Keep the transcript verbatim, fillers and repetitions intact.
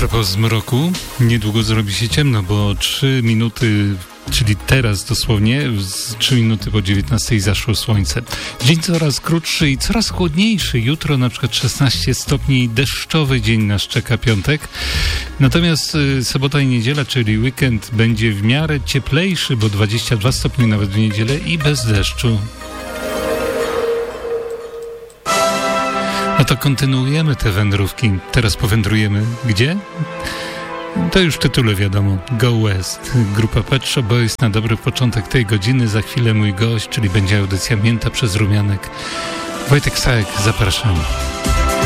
propos zmroku, niedługo zrobi się ciemno, bo trzy minuty, czyli teraz dosłownie, z trzy minuty po dziewiętnastej zaszło słońce. Dzień coraz krótszy i coraz chłodniejszy. Jutro na przykład szesnaście stopni, deszczowy dzień nas czeka, piątek. Natomiast y, sobota i niedziela, czyli weekend, będzie w miarę cieplejszy, bo dwadzieścia dwa stopnie nawet w niedzielę i bez deszczu. No to kontynuujemy te wędrówki. Teraz powędrujemy gdzie? To już w tytule wiadomo. Go West. Grupa Pet Shop Boys na dobry początek tej godziny. Za chwilę mój gość, czyli będzie audycja Mięta przez Rumianek. Wojtek Sajek, zapraszam.